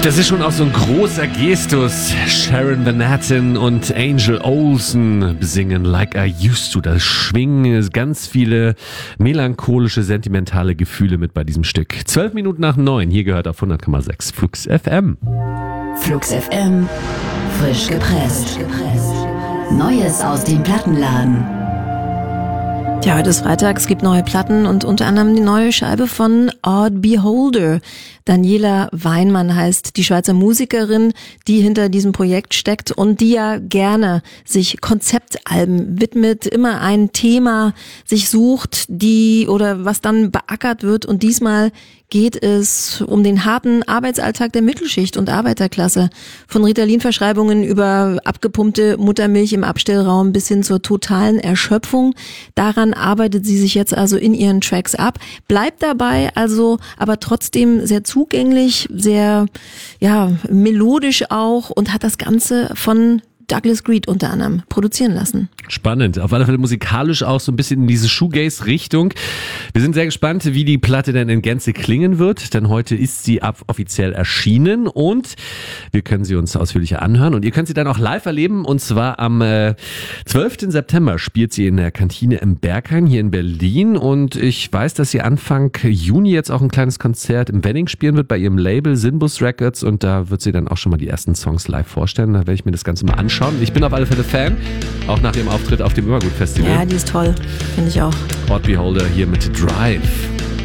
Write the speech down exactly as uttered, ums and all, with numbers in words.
Das ist schon auch so ein großer Gestus. Sharon Van Etten und Angel Olsen singen Like I Used To. Da schwingen ganz viele melancholische, sentimentale Gefühle mit bei diesem Stück. Zwölf Minuten nach neun. Hier gehört auf hundert Komma sechs Flux F M. Flux F M. Frisch gepresst. Neues aus dem Plattenladen. Ja, heute ist Freitag, es gibt neue Platten und unter anderem die neue Scheibe von Odd Beholder. Daniela Weinmann heißt die Schweizer Musikerin, die hinter diesem Projekt steckt und die ja gerne sich Konzeptalben widmet, immer ein Thema sich sucht, die oder was dann beackert wird, und diesmal geht es um den harten Arbeitsalltag der Mittelschicht und Arbeiterklasse. Von Ritalin-Verschreibungen über abgepumpte Muttermilch im Abstellraum bis hin zur totalen Erschöpfung. Daran arbeitet sie sich jetzt also in ihren Tracks ab. Bleibt dabei also aber trotzdem sehr zugänglich, sehr ja melodisch auch, und hat das Ganze von Douglas Greed unter anderem produzieren lassen. Spannend. Auf alle Fälle musikalisch auch so ein bisschen in diese Shoegaze-Richtung. Wir sind sehr gespannt, wie die Platte denn in Gänze klingen wird, denn heute ist sie ab offiziell erschienen und wir können sie uns ausführlicher anhören und ihr könnt sie dann auch live erleben, und zwar am äh, zwölften September spielt sie in der Kantine im Berghain hier in Berlin, und ich weiß, dass sie Anfang Juni jetzt auch ein kleines Konzert im Wedding spielen wird bei ihrem Label Sinbus Records, und da wird sie dann auch schon mal die ersten Songs live vorstellen. Da werde ich mir das Ganze mal anschauen. Ich bin auf alle Fälle Fan, auch nach dem Auftritt auf dem Immergut Festival. Ja, die ist toll, finde ich auch. Odd Beholder hier mit Drive.